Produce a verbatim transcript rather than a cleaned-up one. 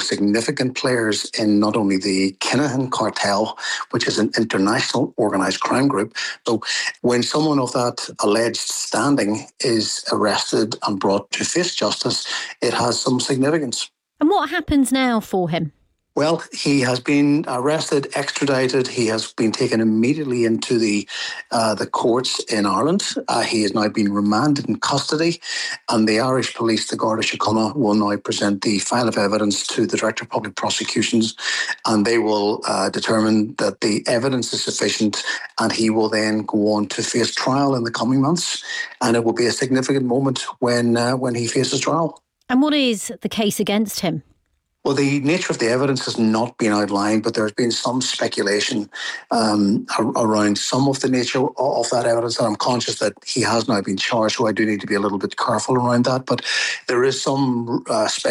significant players in not only the Kinahan cartel, which is an international organised crime group. So when someone of that alleged standing is arrested and brought to face justice, it has some significance. And what happens now for him? Well, he has been arrested, extradited. He has been taken immediately into the uh, the courts in Ireland. Uh, he has now been remanded in custody, and the Irish Police, the Garda Síochána, will now present the file of evidence to the Director of Public Prosecutions, and they will uh, determine that the evidence is sufficient, and he will then go on to face trial in the coming months. And it will be a significant moment when uh, when he faces trial. And what is the case against him? Well, the nature of the evidence has not been outlined, but there's been some speculation um, around some of the nature of that evidence. And I'm conscious that he has now been charged, so I do need to be a little bit careful around that. But there is some uh, speculation.